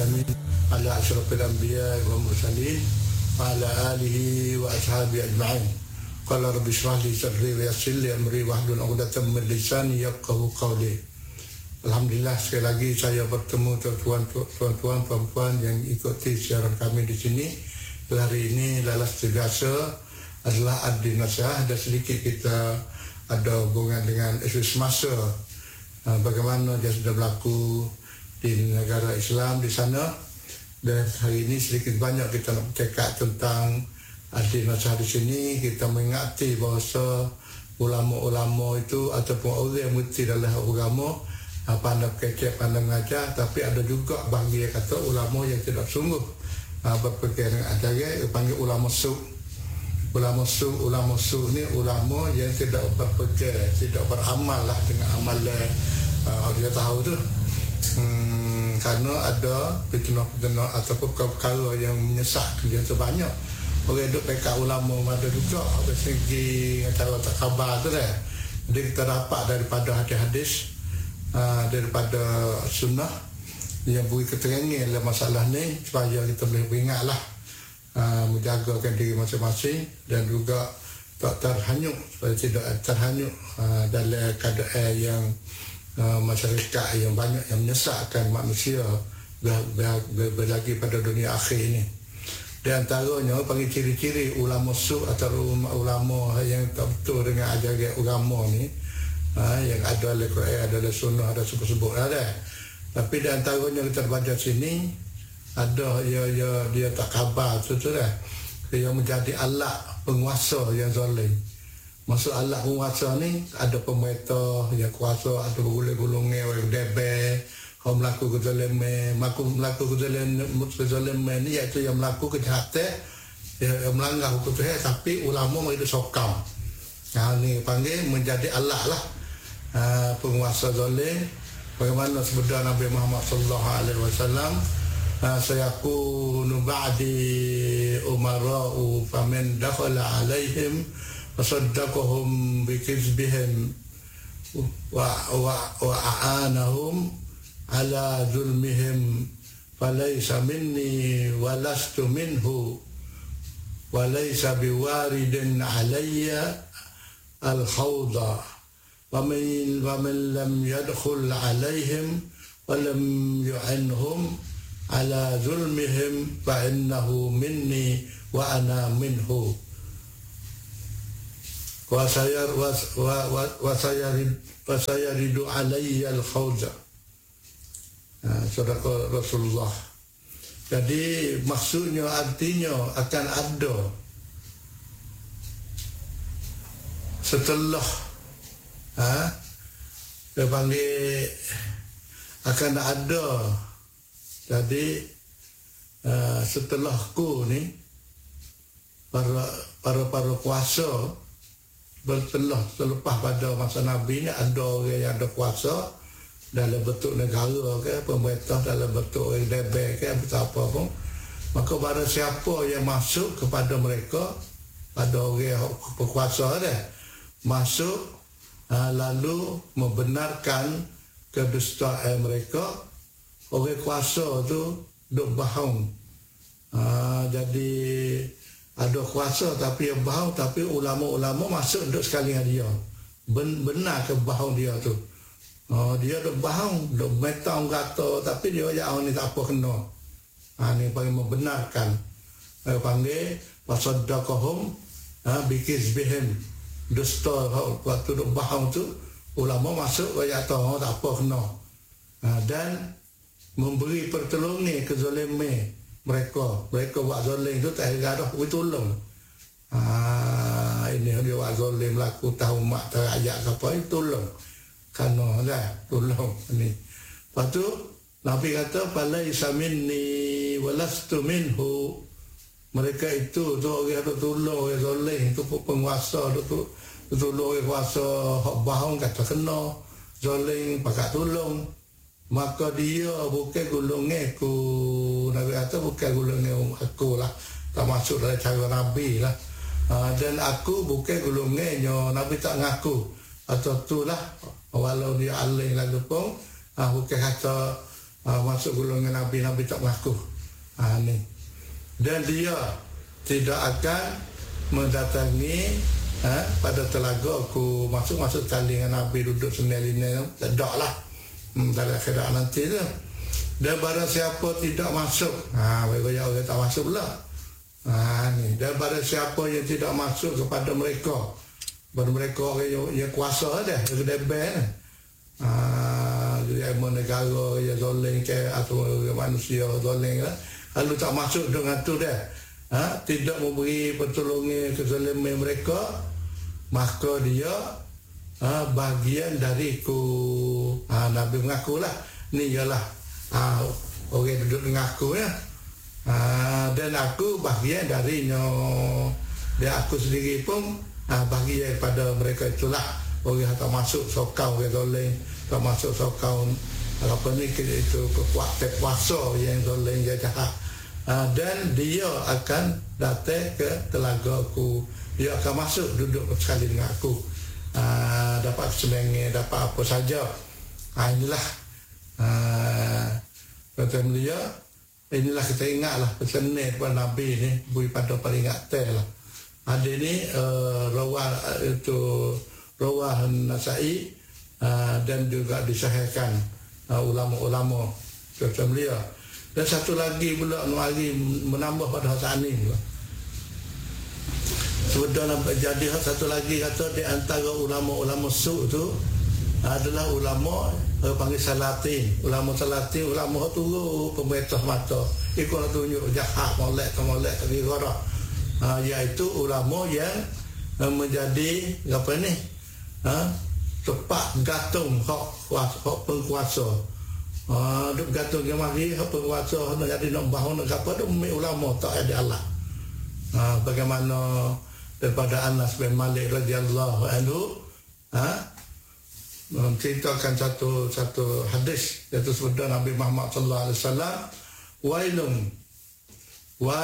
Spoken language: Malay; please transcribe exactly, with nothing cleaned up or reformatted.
alamin ala asyrafil anbiya wal mursalin wa ala alihi wa ashabihi ajma'in. Qala rabbi shrah li sadri wa yassir li amri wahlul 'uqdatam min lisani yafqahu qawli. Alhamdulillah, sekali lagi saya bertemu tuan-tuan tuan-tuan puan-puan yang ikuti siaran kami di sini. Hari ini lalas terbiasa adalah Adli Nasihat, dan sedikit kita ada hubungan dengan isu semasa, bagaimana dia sudah berlaku di negara Islam di sana. Dan hari ini sedikit banyak kita nak bercakap tentang Adli Nasihat di sini. Kita mengingati bahawa ulama-ulama itu ataupun orang yang mengerti dalam agama, pandai kecek, pandai mengajar, tapi ada juga bagi yang kata ulama yang tidak sungguh berfikir dengan ajaran, panggil ulama su'. Ulama su', ulama su' ni ulama yang tidak berfikir, tidak beramal lah dengan amalan uh, dia tahu tu. Hmm, kerana ada fitnah-fitnah ataupun perkara yang menyesat dia tu banyak. Orang duduk pekat ulama ada juga dari segi cara tak khabar tu dah. Jadi kita dapat daripada hadis-hadis, uh, daripada sunnah yang beri keterangan dalam masalah ni supaya kita boleh beringatlah, uh, menjagakan diri masing-masing dan juga tak terhanyut, supaya tidak terhanyut uh, dalam keadaan yang uh, masyarakat yang banyak yang menyesatkan manusia berlagi pada dunia akhir ini. Di antaranya panggil ciri-ciri ulama su' atau ulama yang tak betul dengan ajaran agama ni, uh, yang ada dalam Quran, ada dalam sunnah, ada sebut-sebut ada. Tapi di antaranya kita baca sini ada ya ya dia tak khabar tu tu dah. Dia menjadi Allah penguasa yang zalim. Maksud Allah penguasa ni ada pemerintah yang kuasa, ada bergulung-gulungnya orang debel, orang melaku kezaliman, melaku melaku kezaliman, kezaliman ni iaitu yang melaku kejahatan, yang melanggar hukum Tuhan, tapi ulama mereka sokam. Nah ni panggil menjadi Allah lah, uh, penguasa zalim. Bagaimana sebutkan Nabi Muhammad sallallahu alaihi wasallam, sayakunu ba'di umara'u faman dakhala alaihim fasaddaqahum bikizbihim wa wa wa a'anahum ala zulmihim falaysa minni wa lastu minhu wa laysa biwaridin alayya al-khawda. ومن ومن لم يدخل عليهم ولم يعنهم على ظلمهم فإنه مني وأنا منه وسير وسيرد وسيرد علي الخوض. Saudara Rasulullah. Jadi maksudnya, artinya akan ada setelah Ha? Dia panggil akan ada. Jadi uh, setelahku ni para para para kuasa bertelah selepas pada masa Nabi ni ada orang yang ada kuasa dalam bentuk negara ke, pemerintah dalam bentuk orang debel ke, apa pun. Maka pada siapa yang masuk kepada mereka, pada orang berkuasa dah masuk, Uh, lalu membenarkan kedustaan mereka, orang kuasa tu duk bohong. Uh, jadi ada kuasa tapi yang bohong, tapi ulama-ulama masuk duk sekali dengan dia. Ben, benar ke bohong dia tu? Uh, dia duk bohong, duk metang kata, tapi dia yang ni tak apa kena. Uh, ni panggil membenarkan. Uh, panggil wasaddaqahum uh, bikizbihim. Dusta waktu duk bohong tu, ulama masuk kaya tahu tak apa kena, ha, dan memberi pertolongan ke zaliman mereka. Mereka buat zalim tu tak ada dah tolong. Ha, ini dia buat zalim laku tahu mak terayak ke apa, itu tolong. Kerana dah tolong ni. Lepas tu Nabi kata falaisa minni walastu minhu. Mereka itu tu orang tu tolong orang zalim tu penguasa tu tolong orang kuasa hak bohong kata kena, zalim pakat tolong, maka dia bukan golongan aku. Nabi kata bukan golongan aku lah, tak masuk dalam cara Nabi lah. Ha, dan aku bukan golongannya, Nabi tak ngaku atau tu lah, walau dia alim lagu pun, ha, bukan kata uh, masuk golongan Nabi, Nabi tak mengaku. Ha, ni. Dan dia tidak akan mendatangi ha, pada telaga aku masuk-masuk tali dengan Nabi duduk senil-senil, tak lah. Hmm, dalam akhirat nanti tu. Dan barang siapa tidak masuk, ha, bagi orang tak masuk pula. Ha, ni. Dan barang siapa yang tidak masuk kepada mereka, kepada mereka orang yang, yang kuasa dah, yang kedebel. Ha, jadi emang negara yang zoling ke atau manusia zoling lah. Kalau tak masuk dengan tu dah, ha, tidak memberi pertolongan kezaliman mereka, maka dia ha, bagian dariku. Ha, Nabi mengakulah ni ialah ha, orang duduk dengan aku ya. Ha, dan aku bagian darinya. Dan aku sendiri pun ha, bagian pada mereka itulah. Orang yang tak masuk sokau orang zoling, tak masuk sokau apa ni itu kekuatan kuasa yang zoling yang jahat. Uh, dan dia akan datang ke telaga aku, dia akan masuk duduk sekali dengan aku, uh, dapat kesenangan, dapat apa saja. Uh, inilah uh, kata dia, inilah kita ingatlah pesan ni kepada Nabi ni, beri pada peringatan lah. Ada ni uh, rawah itu rawah Nasai uh, dan juga disahihkan uh, ulama-ulama kata dia. Dan satu lagi pula Nuari menambah pada saat ini pula. Sebenarnya jadi satu lagi kata di antara ulama-ulama su tu adalah ulama eh, panggil salatin. Ulama salatin, ulama tunggu pemerintah mata. Ikut nak tunjuk jahat molek ke molek ke kira. Ha, iaitu ulama yang eh, menjadi apa ni? Ha, tepat gantung hak hak penguasa. Ah, duk gantung ke mari apa kuasa nak jadi nak bangun nak apa tu ulama tak ada Allah. Ah, bagaimana daripada Anas bin Malik radhiyallahu anhu, ha, menceritakan satu satu hadis iaitu sabda Nabi Muhammad sallallahu alaihi wasallam, wailun